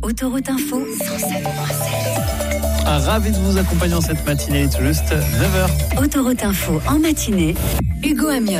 Autoroute Info 107.7. Ravi de vous accompagner en cette matinée, il est tout juste 9h. Autoroute Info en matinée, Hugo Amiot.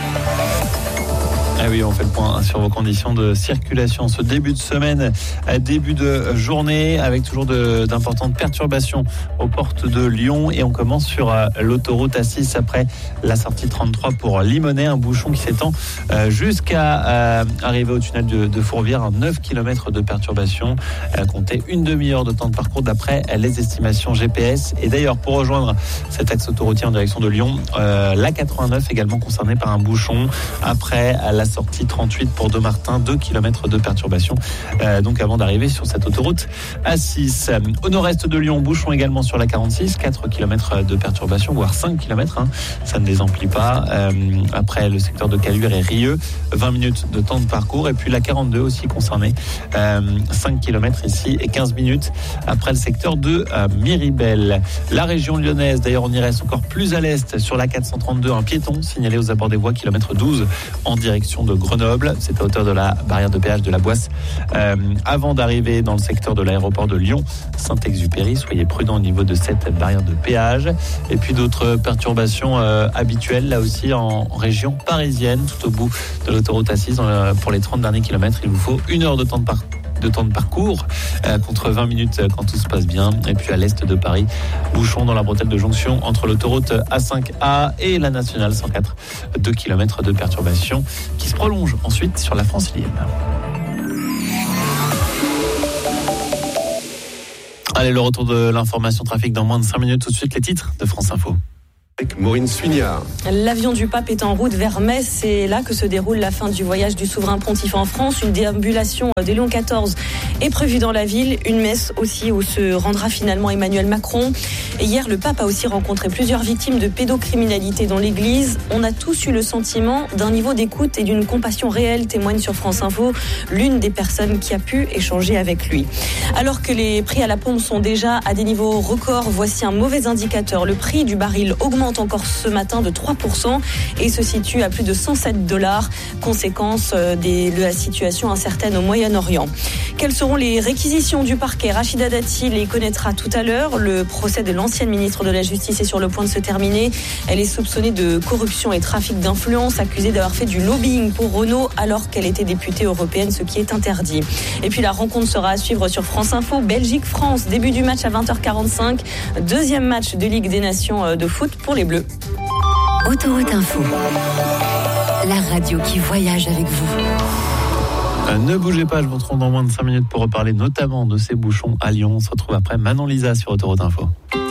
Ah oui, on fait le point sur vos conditions de circulation. Ce début de semaine, début de journée, avec toujours d'importantes perturbations aux portes de Lyon. Et on commence sur l'autoroute A6 après la sortie 33 pour Limonest. Un bouchon qui s'étend jusqu'à arriver au tunnel de Fourvière. 9 km de perturbations. Comptez une demi-heure de temps de parcours d'après les estimations GPS. Et d'ailleurs, pour rejoindre cet axe autoroutier en direction de Lyon, la 89 également concernée par un bouchon après la sortie 38 pour Dommartin, 2 km de perturbation donc avant d'arriver sur cette autoroute A6. Au nord-est de Lyon, bouchon également sur la 46, 4 km de perturbation, voire 5 km, ça ne désemplit pas. Après le secteur de Caluire et Rieux, 20 minutes de temps de parcours. Et puis la 42 aussi concernée, 5 km ici et 15 minutes après le secteur de Miribel. La région lyonnaise, d'ailleurs on y reste encore plus à l'est sur la 432, un piéton signalé aux abords des voies, kilomètre 12 en direction de Grenoble. C'est à hauteur de la barrière de péage de la Boisse avant d'arriver dans le secteur de l'aéroport de Lyon Saint-Exupéry. Soyez prudents au niveau de cette barrière de péage. Et puis d'autres perturbations habituelles là aussi en région parisienne, tout au bout de l'autoroute A6. Pour les 30 derniers kilomètres, il vous faut 1 heure de temps de parcours contre 20 minutes quand tout se passe bien. Et puis à l'est de Paris, bouchon dans la bretelle de jonction entre l'autoroute A5A et la nationale 104, 2 km de perturbation qui se prolonge ensuite sur la francilienne. Allez, le retour de l'information trafic dans moins de 5 minutes. Tout de suite les titres de France Info. Avec Maureen Suignard. L'avion du pape est en route vers Metz. C'est là que se déroule la fin du voyage du souverain pontife en France. Une déambulation de Léon XIV est prévue dans la ville. Une messe aussi où se rendra finalement Emmanuel Macron. Et hier, le pape a aussi rencontré plusieurs victimes de pédocriminalité dans l'église. On a tous eu le sentiment d'un niveau d'écoute et d'une compassion réelle, témoigne sur France Info l'une des personnes qui a pu échanger avec lui. Alors que les prix à la pompe sont déjà à des niveaux records, voici un mauvais indicateur. Le prix du baril augmente encore ce matin de 3% et se situe à plus de $107, conséquence de la situation incertaine au Moyen-Orient. Quelles seront les réquisitions du parquet ? Rachida Dati les connaîtra tout à l'heure. Le procès de l'ancienne ministre de la Justice est sur le point de se terminer. Elle est soupçonnée de corruption et trafic d'influence, accusée d'avoir fait du lobbying pour Renault alors qu'elle était députée européenne, ce qui est interdit. Et puis la rencontre sera à suivre sur France Info. Belgique-France, début du match à 20h45. Deuxième match de Ligue des Nations de foot pour les Bleus. Autoroute Info, la radio qui voyage avec vous. Ne bougez pas, je vous retrouve dans moins de 5 minutes pour reparler notamment de ces bouchons à Lyon. On se retrouve après Manon Lisa sur Autoroute Info.